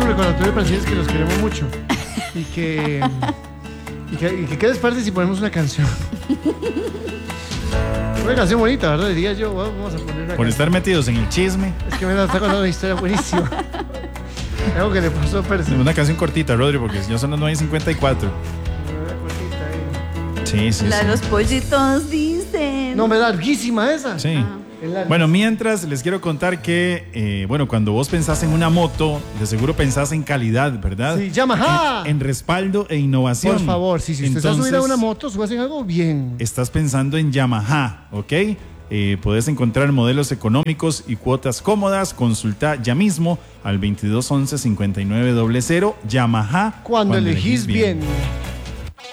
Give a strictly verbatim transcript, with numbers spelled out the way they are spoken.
un recordatorio para decirles que los queremos mucho. Y que... Y que, y que qué les parece si ponemos una canción. Una canción bonita, ¿verdad? Diría yo, vamos a poner una Por canción. Estar metidos en el chisme. Es que me está contando una historia buenísima. Algo que le pasó a Percy. Una canción cortita, Rodri, porque ya son las nueve y cincuenta y cuatro. Una cortita ahí. Sí, sí, La sí. de los pollitos dicen. No, me da larguísima esa. Sí. Ah. Es larga. Bueno, mientras les quiero contar que, eh, bueno, cuando vos pensás en una moto, de seguro pensás en calidad, ¿verdad? Sí, Yamaha. En, en respaldo e innovación. Por favor, sí, si usted está Entonces, subir a una moto, subas en algo bien. estás pensando en Yamaha, ¿ok? Eh, podés encontrar modelos económicos y cuotas cómodas. Consulta ya mismo al veintidós once cincuenta y nueve cero cero. Yamaha. Cuando, elegís bien.